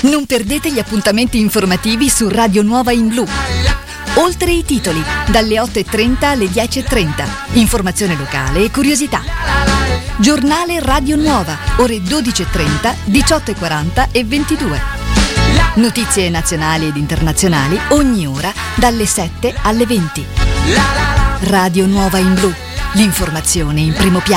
Non perdete gli appuntamenti informativi su Radio Nuova in Blu. Oltre i titoli, dalle 8:30 alle 10:30. Informazione locale e curiosità. Giornale Radio Nuova, ore 12:30, 18:40 e 22. Notizie nazionali ed internazionali ogni ora dalle 7 alle 20. Radio Nuova in Blu, l'informazione in primo piano.